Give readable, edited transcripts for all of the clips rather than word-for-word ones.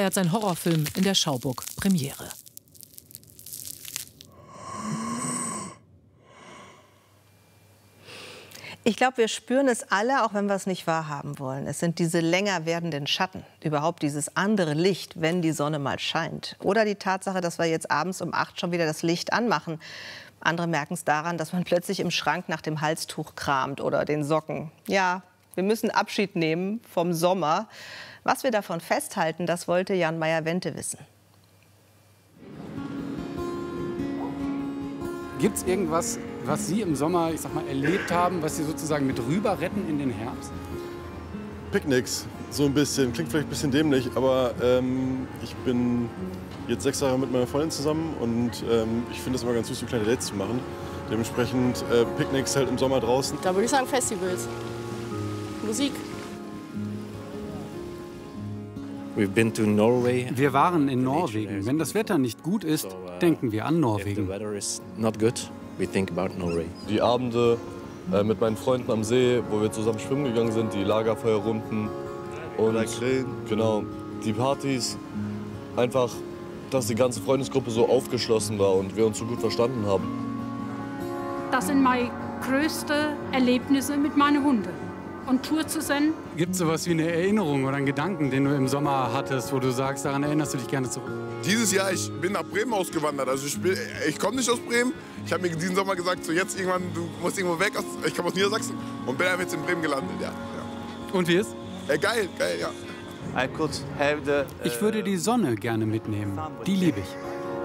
feiert sein Horrorfilm in der Schauburg Premiere. Ich glaube, wir spüren es alle, auch wenn wir es nicht wahrhaben wollen. Es sind diese länger werdenden Schatten, überhaupt dieses andere Licht, wenn die Sonne mal scheint. Oder die Tatsache, dass wir jetzt abends um 8 schon wieder das Licht anmachen. Andere merken es daran, dass man plötzlich im Schrank nach dem Halstuch kramt oder den Socken. Ja, wir müssen Abschied nehmen vom Sommer. Was wir davon festhalten, das wollte Jan Meyer-Wente wissen. Gibt es irgendwas, was Sie im Sommer, ich sag mal, erlebt haben, was Sie sozusagen mit rüber retten in den Herbst? Picknicks, so ein bisschen. Klingt vielleicht ein bisschen dämlich, aber ich bin jetzt 6 Jahre mit meiner Freundin zusammen und ich finde es immer ganz süß, so kleine Dates zu machen. Dementsprechend Picknicks halt im Sommer draußen. Da würde ich sagen Festivals, Musik. Wir waren in Norwegen. Wenn das Wetter nicht gut ist, denken wir an Norwegen. Die Abende mit meinen Freunden am See, wo wir zusammen schwimmen gegangen sind, die Lagerfeuerrunden und genau, die Partys. Einfach, dass die ganze Freundesgruppe so aufgeschlossen war und wir uns so gut verstanden haben. Das sind meine größten Erlebnisse mit meinen Hunden. Und Tour zu sein. Gibt es sowas wie eine Erinnerung oder einen Gedanken, den du im Sommer hattest, wo du sagst, daran erinnerst du dich gerne zurück? Dieses Jahr, ich bin nach Bremen ausgewandert. Also ich komme nicht aus Bremen. Ich habe mir diesen Sommer gesagt, so jetzt irgendwann, du musst irgendwo weg. Ich komme aus Niedersachsen und bin einfach jetzt in Bremen gelandet. Ja. Und wie ist? Geil, ja. Ich würde die Sonne gerne mitnehmen. Die liebe ich.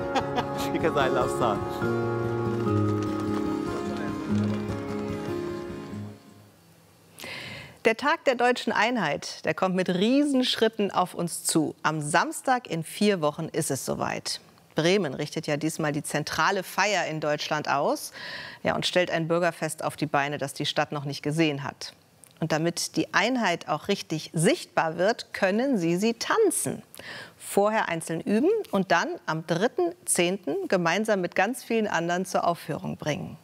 Der Tag der Deutschen Einheit, der kommt mit Riesenschritten auf uns zu. Am Samstag in 4 Wochen ist es soweit. Bremen richtet ja diesmal die zentrale Feier in Deutschland aus, ja, und stellt ein Bürgerfest auf die Beine, das die Stadt noch nicht gesehen hat. Und damit die Einheit auch richtig sichtbar wird, können sie tanzen. Vorher einzeln üben und dann am 3.10. gemeinsam mit ganz vielen anderen zur Aufführung bringen.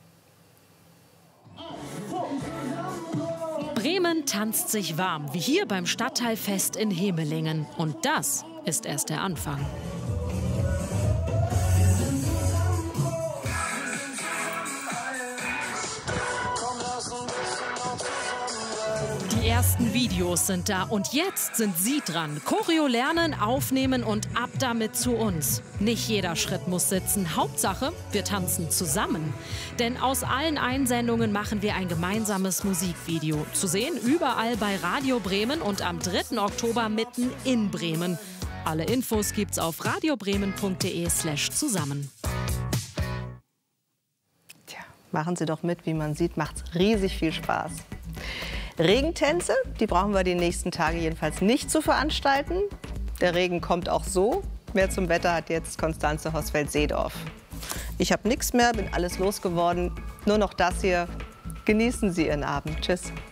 Bremen tanzt sich warm, wie hier beim Stadtteilfest in Hemelingen. Und das ist erst der Anfang. Die ersten Videos sind da und jetzt sind Sie dran. Choreo lernen, aufnehmen und ab damit zu uns. Nicht jeder Schritt muss sitzen. Hauptsache, wir tanzen zusammen. Denn aus allen Einsendungen machen wir ein gemeinsames Musikvideo. Zu sehen überall bei Radio Bremen und am 3. Oktober mitten in Bremen. Alle Infos gibt's auf radiobremen.de/zusammen. Tja, machen Sie doch mit, wie man sieht, macht's riesig viel Spaß. Regentänze, die brauchen wir die nächsten Tage jedenfalls nicht zu veranstalten. Der Regen kommt auch so. Mehr zum Wetter hat jetzt Konstanze Hosfeld-Seedorf. Ich habe nichts mehr, bin alles losgeworden. Nur noch das hier. Genießen Sie Ihren Abend. Tschüss.